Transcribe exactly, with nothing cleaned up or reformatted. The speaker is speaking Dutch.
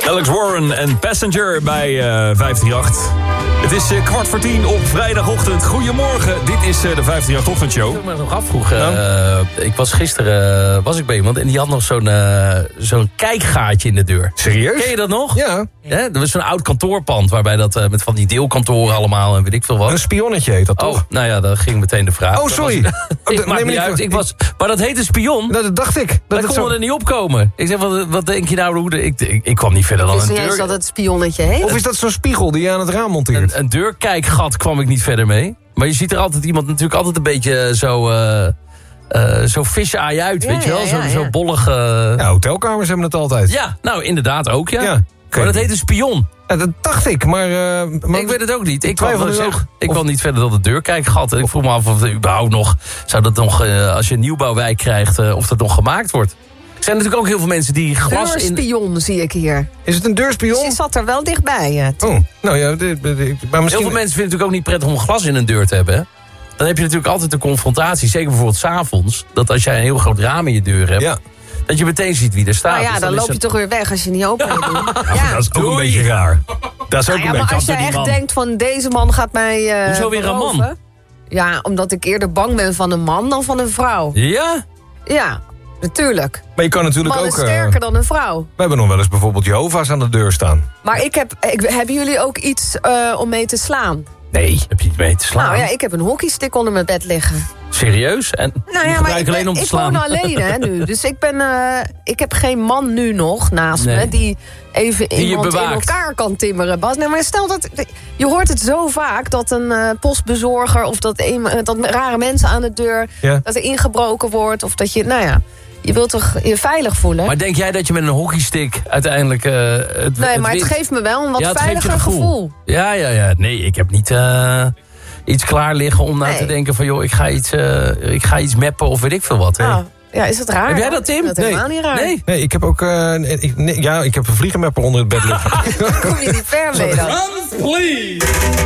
Alex Warren en Passenger bij uh, vijf drie acht. Het is uh, kwart voor tien op vrijdagochtend. Goedemorgen, dit is uh, de vijf drie acht ochtendshow. Ik me nog afvroeg. Uh, nou? Ik was gisteren uh, was ik bij iemand en die had nog zo'n uh, zo'n kijkgaatje in de deur. Serieus? Ken je dat nog? Ja. Ja, dat was zo'n oud kantoorpand waarbij dat uh, met van die deelkantoren allemaal en weet ik veel wat. Een spionnetje heet dat toch? Oh, nou ja, dan ging meteen de vraag. Oh, sorry. Was, ik oh, maak niet uit. Ik was, maar dat heet een spion. Dat, dat dacht ik. Dat Wij konden zo... er niet opkomen. Ik zeg, wat, wat denk je nou? Hoe de, ik, ik, ik kwam niet verder dan is een niet deur. eens dat het spionnetje heet? Of is dat zo'n spiegel die je aan het raam monteert? Een, een deurkijkgat kwam ik niet verder mee. Maar je ziet er altijd iemand natuurlijk altijd een beetje zo... Uh, Uh, zo fish-eye uit, ja, weet je wel? Ja, zo, ja, zo ja. bollige... Ja, hotelkamers hebben het altijd. Ja, nou inderdaad ook, ja. ja maar okay. dat heet een spion. Ja, dat dacht ik, maar... Uh, maar ik weet het ook niet. Ik kwam, nu zeg, ook. ik Of... kwam niet verder dan de deurkijkgat. En ik vroeg me af of het überhaupt nog... Zou dat nog, uh, als je een nieuwbouwwijk krijgt, uh, of dat nog gemaakt wordt? Er zijn natuurlijk ook heel veel mensen die glas in... Deurspion zie ik hier. Is het een deurspion? Dus je zat er wel dichtbij. Het. Oh, nou ja, de, de, de, maar misschien... Heel veel mensen vinden het natuurlijk ook niet prettig om glas in een deur te hebben, hè? Dan heb je natuurlijk altijd de confrontatie, zeker bijvoorbeeld 's avonds, dat als jij een heel groot raam in je deur hebt, ja. dat je meteen ziet wie er staat. Nou ja, dus dan, dan loop je het... toch weer weg als je niet open wil doen. Ja, Ja. dat is ook Doei. een beetje raar. Dat is ook Nou ja, een maar beetje... als je echt denkt van deze man gaat mij uh, Hoezo weer een man? beroven. Ja, omdat ik eerder bang ben van een man dan van een vrouw. Ja? Ja, natuurlijk. Maar je kan natuurlijk Man ook... is sterker uh, dan een vrouw. we hebben nog wel eens bijvoorbeeld Jehovah's aan de deur staan. Maar ik heb, ik, hebben jullie ook iets uh, om mee te slaan? Nee, heb je niet mee te slaan? Nou ja, ik heb een hockeystick onder mijn bed liggen. Serieus? En Nou die ja, maar gebruik ik, alleen ben, om te ik slaan? woon alleen hè, nu. Dus ik, ben, uh, ik heb geen man nu nog naast Nee. me... die even Die je iemand in bewaakt. elkaar kan timmeren. Bas. Nee, maar stel dat... Je hoort het zo vaak dat een uh, postbezorger... of dat, een, dat rare mensen aan de deur... Ja. dat er ingebroken wordt. Of dat je, nou ja... Je wilt toch je veilig voelen? Maar denk jij dat je met een hockeystick uiteindelijk uh, het nee, het maar wint? het geeft me wel een wat Ja, het geeft je veiliger gevoel. gevoel. Ja, ja, ja. Nee, ik heb niet uh, iets klaar liggen om na Nee. te denken van... joh, ik ga iets, uh, ik ga iets mappen of weet ik veel wat. Nou, ja, is het raar? Heb jij dan? dat, Tim? Dat is helemaal niet raar. Nee. Nee, ik heb ook... Uh, ik, nee, ja, ik heb een vliegenmapper onder het bed liggen. Daar kom je niet ver mee dan. Run, please!